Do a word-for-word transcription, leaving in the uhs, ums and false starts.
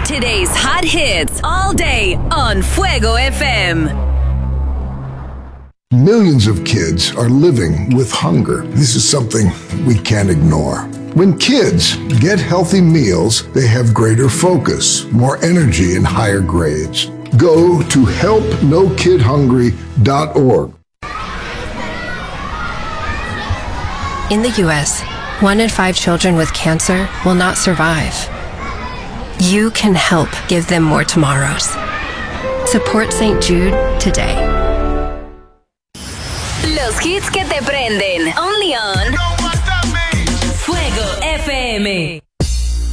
Today's hot hits all day on Fuego F M. Millions of kids are living with hunger. This is something we can't ignore. When kids get healthy meals, they have greater focus, more energy, and higher grades. Go to help no kid hungry dot org. In the U S, one in five children with cancer will not survive. You can help give them more tomorrows. Support Saint Jude today. Los hits que te prenden. Only on Fuego F M.